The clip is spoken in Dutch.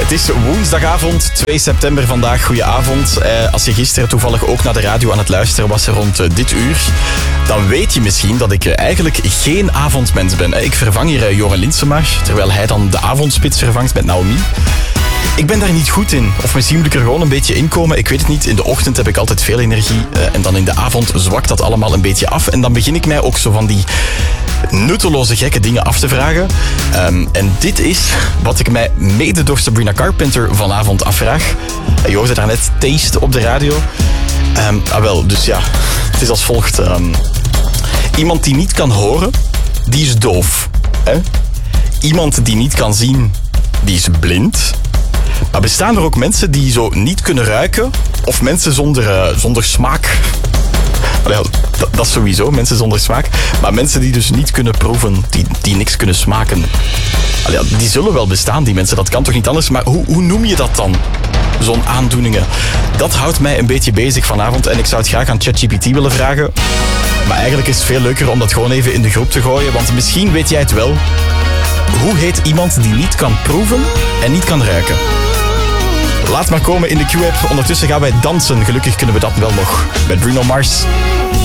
Het is woensdagavond, 2 september vandaag. Goedenavond. Als je gisteren toevallig ook naar de radio aan het luisteren was rond dit uur, dan weet je misschien dat ik eigenlijk geen avondmens ben. Ik vervang hier Joren Linsema, terwijl hij dan de avondspits vervangt met Naomi. Ik ben daar niet goed in. Of misschien moet ik er gewoon een beetje inkomen. Ik weet het niet. In de ochtend heb ik altijd veel energie. En dan in de avond zwakt dat allemaal een beetje af. En dan begin ik mij ook zo van die nutteloze gekke dingen af te vragen. En dit is wat ik mij mede door Sabrina Carpenter vanavond afvraag. Je hoorde daarnet Taste op de radio. Dus ja, het is als volgt. Iemand die niet kan horen, die is doof. Iemand die niet kan zien, die is blind. Maar bestaan er ook mensen die zo niet kunnen ruiken? Of mensen zonder smaak? Allee, dat is sowieso, mensen zonder smaak. Maar mensen die dus niet kunnen proeven, die niks kunnen smaken. Allee, die zullen wel bestaan, die mensen. Dat kan toch niet anders? Maar hoe noem je dat dan? Zo'n aandoeningen. Dat houdt mij een beetje bezig vanavond. En ik zou het graag aan ChatGPT willen vragen. Maar eigenlijk is het veel leuker om dat gewoon even in de groep te gooien. Want misschien weet jij het wel. Hoe heet iemand die niet kan proeven en niet kan ruiken? Laat maar komen in de Q-app. Ondertussen gaan wij dansen. Gelukkig kunnen we dat wel nog. Met Bruno Mars.